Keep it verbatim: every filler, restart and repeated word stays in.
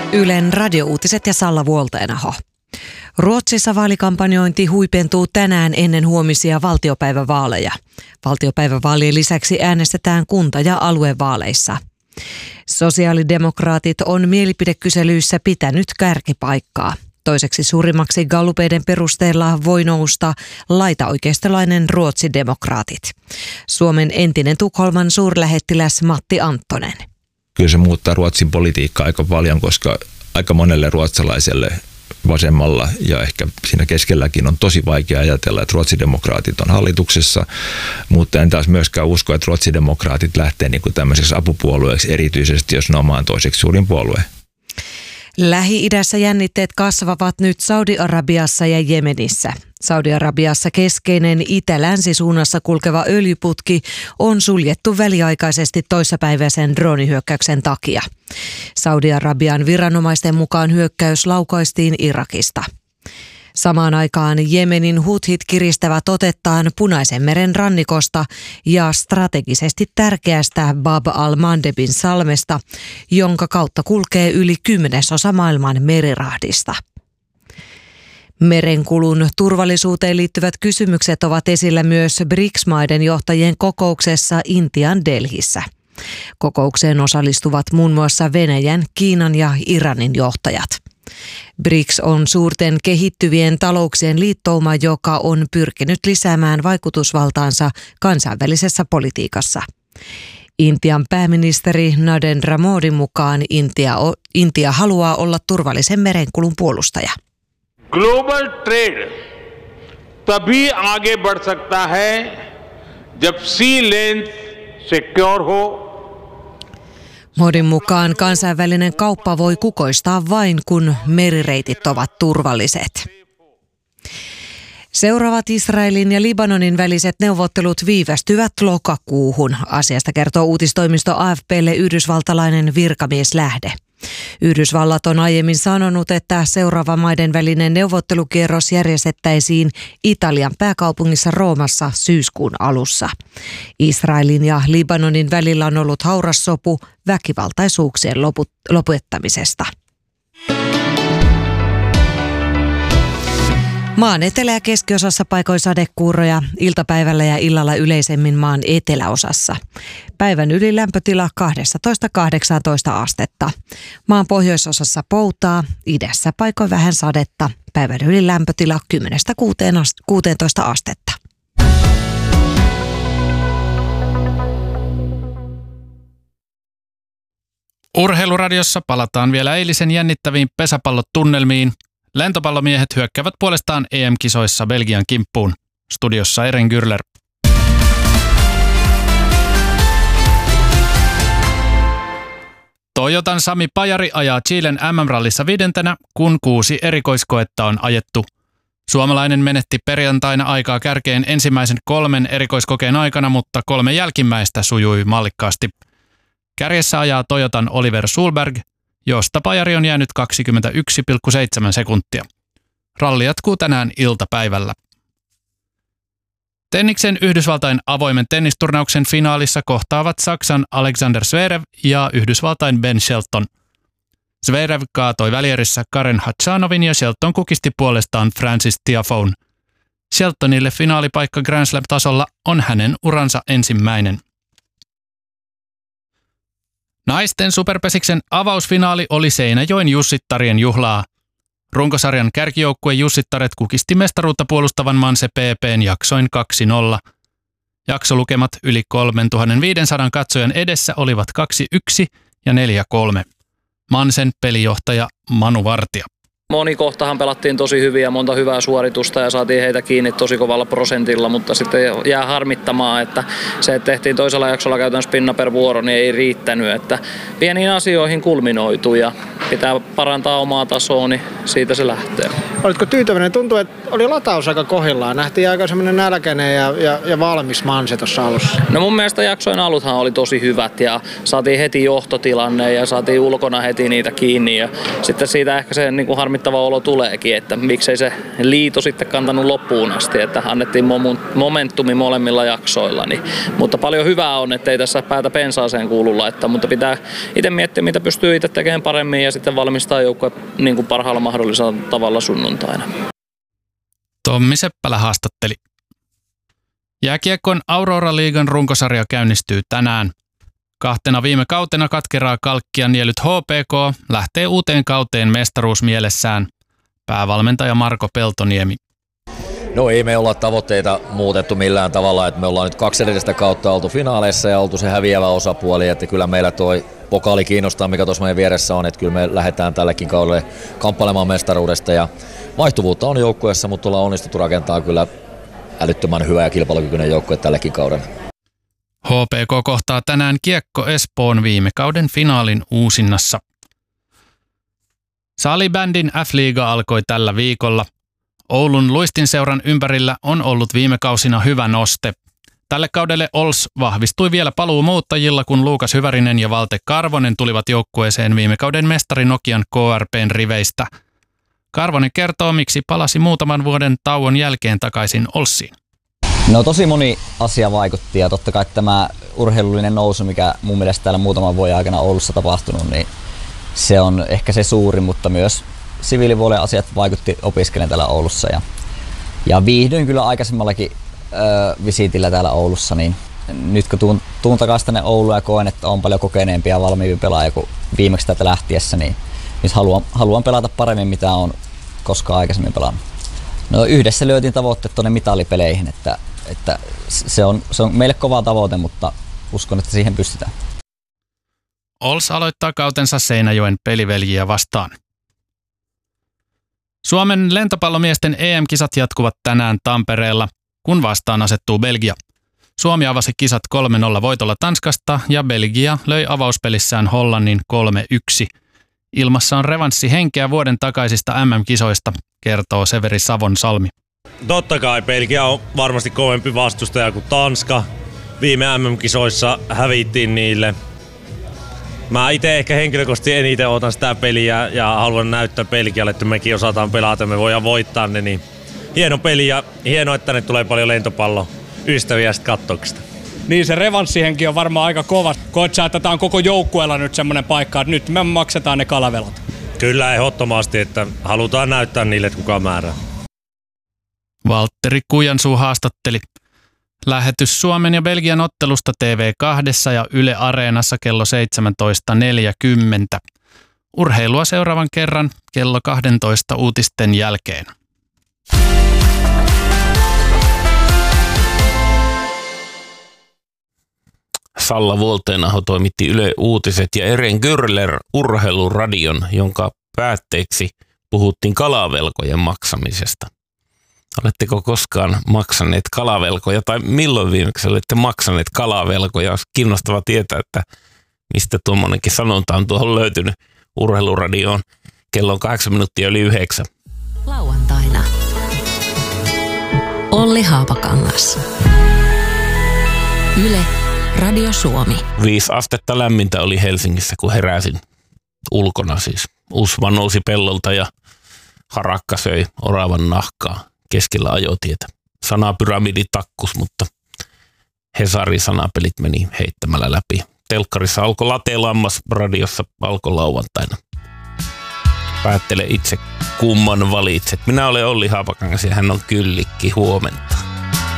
Ylen radiouutiset ja Salla Vuolteenaho. Ruotsissa vaalikampanjointi huipentuu tänään ennen huomisia valtiopäivävaaleja. Valtiopäivävaalien lisäksi äänestetään kunta- ja aluevaaleissa. Sosiaalidemokraatit on mielipidekyselyissä pitänyt kärkipaikkaa. Toiseksi suurimmaksi gallupeiden perusteella voi nousta laitaoikeistolainen ruotsidemokraatit. Suomen entinen Tukholman suurlähettiläs Matti Anttonen. Kyllä se muuttaa Ruotsin politiikkaa aika paljon, koska aika monelle ruotsalaiselle vasemmalla ja ehkä siinä keskelläkin on tosi vaikea ajatella, että ruotsidemokraatit on hallituksessa, mutta en taas myöskään usko, että ruotsidemokraatit lähtee niin kuin tämmöiseksi apupuolueeksi, erityisesti jos ne on maan toiseksi suurin puolue. Lähi-idässä jännitteet kasvavat nyt Saudi-Arabiassa ja Jemenissä. Saudi-Arabiassa keskeinen itä-länsisuunnassa kulkeva öljyputki on suljettu väliaikaisesti toissapäiväisen droonihyökkäyksen takia. Saudi-Arabian viranomaisten mukaan hyökkäys laukaistiin Irakista. Samaan aikaan Jemenin huthit kiristävät otettaan Punaisen meren rannikosta ja strategisesti tärkeästä Bab al-Mandebin salmesta, jonka kautta kulkee yli kymmenesosa maailman merirahdista. Merenkulun turvallisuuteen liittyvät kysymykset ovat esillä myös B R I C S-maiden johtajien kokouksessa Intian Delhissä. Kokoukseen osallistuvat muun muassa Venäjän, Kiinan ja Iranin johtajat. B R I C S on suurten kehittyvien talouksien liittouma, joka on pyrkinyt lisäämään vaikutusvaltaansa kansainvälisessä politiikassa. Intian pääministeri Narendra Modin mukaan Intia, Intia haluaa olla turvallisen merenkulun puolustaja. Global trade तभी आगे बढ़ सकता है जब सी लेन सिक्योर हो. Modin mukaan kansainvälinen kauppa voi kukoistaa vain, kun merireitit ovat turvalliset. Seuraavat Israelin ja Libanonin väliset neuvottelut viivästyvät lokakuuhun. Asiasta kertoo uutistoimisto A F P:lle yhdysvaltalainen virkamieslähde. Yhdysvallat on aiemmin sanonut, että seuraava maiden välinen neuvottelukierros järjestettäisiin Italian pääkaupungissa Roomassa syyskuun alussa. Israelin ja Libanonin välillä on ollut hauras sopu väkivaltaisuuksien lopettamisesta. Maan etelä- ja keskiosassa paikoin sadekuuroja, iltapäivällä ja illalla yleisemmin maan eteläosassa. Päivän yli lämpötila kaksitoista kahdeksantoista astetta. Maan pohjoisosassa poutaa, idässä paikoin vähän sadetta. Päivän yli lämpötila kymmenestä kuuteentoista astetta. Urheiluradiossa palataan vielä eilisen jännittäviin pesäpallotunnelmiin. Lentopallomiehet hyökkäävät puolestaan E M-kisoissa Belgian kimppuun. Studiossa Eren Gürler. Toyotan Sami Pajari ajaa Chilen M M-rallissa viidentenä, kun kuusi erikoiskoetta on ajettu. Suomalainen menetti perjantaina aikaa kärkeen ensimmäisen kolmen erikoiskokeen aikana, mutta kolme jälkimmäistä sujui mallikkaasti. Kärjessä ajaa Toyotan Oliver Solberg, josta Pajari on jäänyt kaksikymmentäyksi pilkku seitsemän sekuntia. Ralli jatkuu tänään iltapäivällä. Tenniksen Yhdysvaltain avoimen tennisturnauksen finaalissa kohtaavat Saksan Alexander Zverev ja Yhdysvaltain Ben Shelton. Zverev kaatoi välierissä Karen Khachanovin ja Shelton kukisti puolestaan Francis Tiafoen. Sheltonille finaalipaikka Grand Slam-tasolla on hänen uransa ensimmäinen. Naisten superpesiksen avausfinaali oli Seinäjoen Jussittarien juhlaa. Runkosarjan kärkijoukkue Jussittaret kukisti mestaruutta puolustavan Manse P P:n jaksoin kaksi nolla. Jaksolukemat yli kolmetuhattaviisisataa katsojan edessä olivat kaksi yksi ja neljä kolme. Mansen pelijohtaja Manu Vartija. Moni kohtahan pelattiin tosi hyvin ja monta hyvää suoritusta ja saatiin heitä kiinni tosi kovalla prosentilla, mutta sitten jää harmittamaan, että se, että tehtiin toisella jaksolla käytännössä pinna per vuoro, niin ei riittänyt. Että pieniin asioihin kulminoitu ja pitää parantaa omaa tasoa, niin siitä se lähtee. Olitko tyytyväinen? Tuntuu, että oli lataus aika kohdillaan. Nähtiin aika semmoinen nälkäinen ja, ja, ja valmis Mansi tuossa alussa. No mun mielestä jaksojen aluthan oli tosi hyvät ja saatiin heti johtotilanne ja saatiin ulkona heti niitä kiinni. Ja sitten siitä ehkä se niin kuin harmittava olo tuleekin, että miksei se liito sitten kantanut loppuun asti, että annettiin momentumi molemmilla jaksoilla. Niin. Mutta paljon hyvää on, ettei tässä päätä pensaaseen kuulu laittaa, mutta pitää itse miettiä, mitä pystyy itse tekemään paremmin ja sitten valmistaa joukkue niin kuin parhaalla mahdollisella tavalla sunnuntaina. Tommi Seppälä haastatteli. Jääkiekon Aurora-liigan runkosarja käynnistyy tänään. Kahtena viime kautena katkeraa kalkkia niellyt H P K lähtee uuteen kauteen mestaruus mielessään. Päävalmentaja Marko Peltoniemi. No ei me olla tavoitteita muutettu millään tavalla, että me ollaan nyt kaksi edellistä kautta oltu finaaleissa ja oltu se häviävä osapuoli, että kyllä meillä toi pokaali kiinnostaa, mikä tuossa meidän vieressä on, että kyllä me lähdetään tällekin kaudelle kamppailemaan mestaruudesta ja vaihtuvuutta on joukkueessa, mutta ollaan onnistuttu rakentaa kyllä älyttömän hyvä ja kilpailukykyinen joukkue tällekin kaudella. H P K kohtaa tänään Kiekko Espoon viime kauden finaalin uusinnassa. Salibändin F-liiga alkoi tällä viikolla. Oulun luistinseuran ympärillä on ollut viime kausina hyvä noste. Tälle kaudelle Ols vahvistui vielä paluumuuttajilla, kun Luukas Hyvärinen ja Valte Karvonen tulivat joukkueeseen viime kauden mestari Nokian K R P:n riveistä. Karvonen kertoo, miksi palasi muutaman vuoden tauon jälkeen takaisin Olssiin. No tosi moni asia vaikutti ja totta kai tämä urheilullinen nousu, mikä mun mielestä täällä muutaman vuoden aikana Oulussa tapahtunut, niin se on ehkä se suuri, mutta myös siviilipuolen asiat vaikutti opiskelen täällä Oulussa ja, ja viihdyin kyllä aikaisemmallakin ö, visiitillä täällä Oulussa, niin nyt kun tuun, tuun takaisin tänne Ouluun ja koen, että on paljon kokeneempi ja valmiimpi pelaaja kuin viimeksi täältä lähtiessä, niin nyt haluan, haluan pelata paremmin mitä on koskaan aikaisemmin pelannut. No yhdessä lyötiin tavoitteet tuonne mitalipeleihin, että, että se, on, se on meille kova tavoite, mutta uskon, että siihen pystytään. Ols aloittaa kautensa Seinäjoen peliveljiä vastaan. Suomen lentopallomiesten E M-kisat jatkuvat tänään Tampereella, kun vastaan asettuu Belgia. Suomi avasi kisat kolme nolla voitolla Tanskasta ja Belgia löi avauspelissään Hollannin kolme yksi. Ilmassa on revanssi henkeä vuoden takaisista M M-kisoista, kertoo Severi Savonsalmi. Totta kai Belgia on varmasti kovempi vastustaja kuin Tanska. Viime M M-kisoissa hävittiin niille. Mä itse ehkä henkilökohtaisesti eniten otan sitä peliä ja haluan näyttää Belgialle, että mekin osataan pelata, me voidaan voittaa ne. Niin hieno peli ja hienoa, että ne tulee paljon lentopallo ystäviä kattoksista. Niin se revanssihenki on varmaan aika kova. Koet sä, että tää on koko joukkueella nyt semmonen paikka, että nyt me maksetaan ne kalavelat? Kyllä ehdottomasti, että halutaan näyttää niille, että kuka määrää. Valtteri Kujansuu haastatteli. Lähetys Suomen ja Belgian ottelusta T V kaksi ja Yle Areenassa kello seitsemäntoista neljäkymmentä. Urheilua seuraavan kerran kello kaksitoista uutisten jälkeen. Salla Vuolteenaho toimitti Yle Uutiset ja Eren Gürler urheiluradion, jonka päätteeksi puhuttiin kalavelkojen maksamisesta. Oletteko koskaan maksaneet kalavelkoja tai milloin viimeksi olette maksaneet kalavelkoja? Olisi kiinnostava tietää, että mistä tuommoinenkin sanonta on tuohon löytynyt urheiluradioon. Kello on kahdeksan minuuttia yli yhdeksän. Lauantaina. Olli Haapakangas. Yle Radio Suomi. Viisi astetta lämmintä oli Helsingissä, kun heräsin ulkona siis. Usva nousi pellolta ja harakka söi oravan nahkaa keskellä ajotietä. Sanapyramidi takkus, mutta Hesarin sanapelit meni heittämällä läpi. Telkkarissa alkoi Late Lammas, radiossa alkoi lauantaina. Päättele itse, kumman valitset. Minä olen Olli Haapakangas ja hän on Kyllikki. Huomenta.